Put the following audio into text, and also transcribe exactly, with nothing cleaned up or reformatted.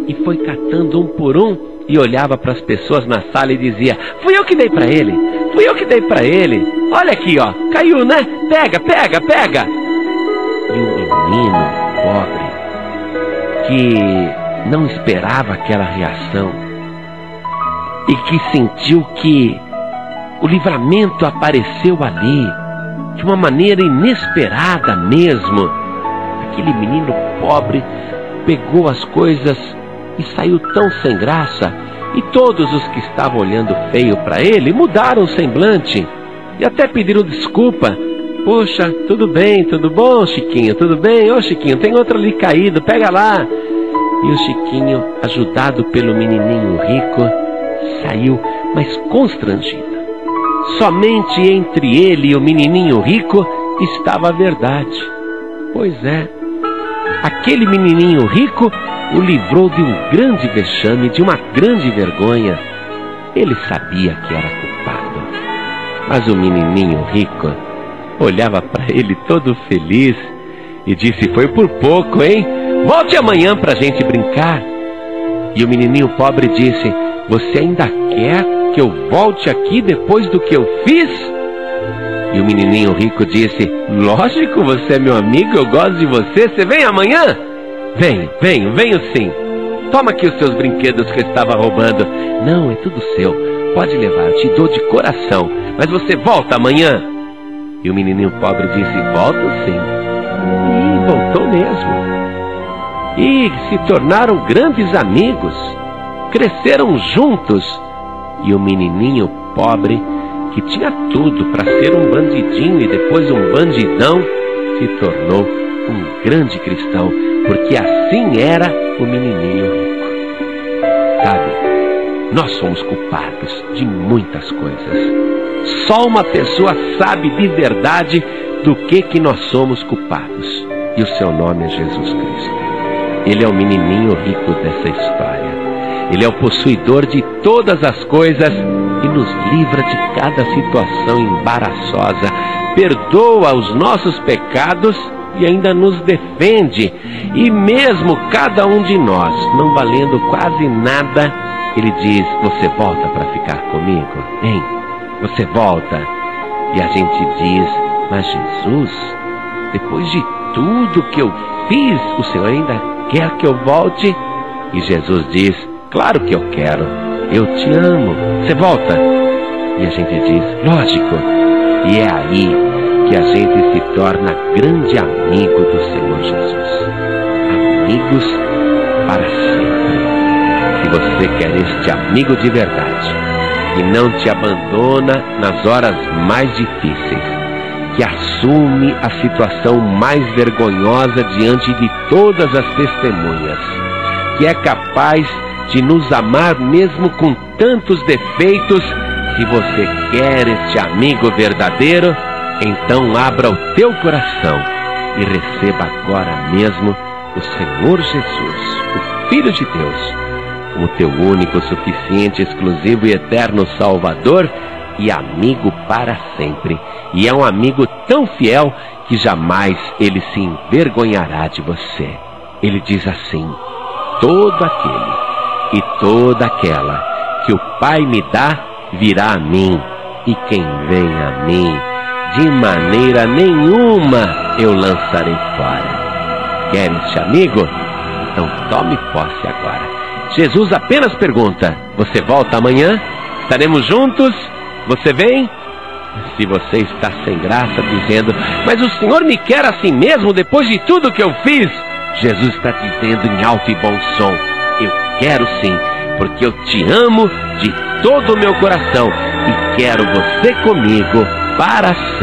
e foi catando um por um e olhava para as pessoas na sala e dizia: fui eu que dei para ele, fui eu que dei para ele. Olha aqui, ó, caiu, né? Pega, pega, pega. E o menino pobre, que não esperava aquela reação e que sentiu que o livramento apareceu ali de uma maneira inesperada mesmo. Aquele menino pobre pegou as coisas e saiu tão sem graça, e todos os que estavam olhando feio para ele mudaram o semblante e até pediram desculpa. Poxa, tudo bem, tudo bom, Chiquinho? Tudo bem? Ô, Chiquinho, tem outro ali caído, pega lá. E o Chiquinho, ajudado pelo menininho rico, saiu mais constrangido. Somente entre ele e o menininho rico estava a verdade. Pois é, aquele menininho rico o livrou de um grande vexame, de uma grande vergonha. Ele sabia que era culpado, mas o menininho rico olhava para ele todo feliz e disse: foi por pouco, hein? Volte amanhã para a gente brincar. E o menininho pobre disse: você ainda quer que eu volte aqui depois do que eu fiz? E o menininho rico disse: lógico, você é meu amigo, eu gosto de você, você vem amanhã? Venho, venho, venho sim. Toma aqui os seus brinquedos que eu estava roubando. Não, é tudo seu, pode levar, eu te dou de coração, mas você volta amanhã? E o menininho pobre disse: volto sim. E voltou mesmo. E se tornaram grandes amigos, cresceram juntos. E o menininho pobre, que tinha tudo para ser um bandidinho e depois um bandidão, se tornou um grande cristão, porque assim era o menininho rico. Sabe, nós somos culpados de muitas coisas. Só uma pessoa sabe de verdade do que que nós somos culpados, e o seu nome é Jesus Cristo. Ele é o menininho rico dessa história. Ele é o possuidor de todas as coisas e nos livra de cada situação embaraçosa, perdoa os nossos pecados e ainda nos defende. E mesmo cada um de nós não valendo quase nada, ele diz: você volta para ficar comigo? Hein? Você volta? E a gente diz: mas Jesus, depois de tudo que eu fiz, o Senhor ainda quer que eu volte? E Jesus diz: claro que eu quero, eu te amo, você volta? E a gente diz: lógico. E é aí que a gente se torna grande amigo do Senhor Jesus. Amigos para sempre. Se você quer este amigo de verdade, que não te abandona nas horas mais difíceis, que assume a situação mais vergonhosa diante de todas as testemunhas, que é capaz de nos amar mesmo com tantos defeitos. Se você quer este amigo verdadeiro, então abra o teu coração e receba agora mesmo o Senhor Jesus, o Filho de Deus, como teu único, suficiente, exclusivo e eterno Salvador e amigo para sempre. E é um amigo tão fiel que jamais ele se envergonhará de você. Ele diz assim: todo aquele e toda aquela que o Pai me dá virá a mim, e quem vem a mim, de maneira nenhuma eu lançarei fora. Quer este amigo? Então tome posse agora. Jesus apenas pergunta: você volta amanhã? Estaremos juntos? Você vem? Se você está sem graça dizendo: mas o Senhor me quer assim mesmo depois de tudo que eu fiz, Jesus está dizendo em alto e bom som: eu quero sim, porque eu te amo de todo o meu coração e quero você comigo para sempre.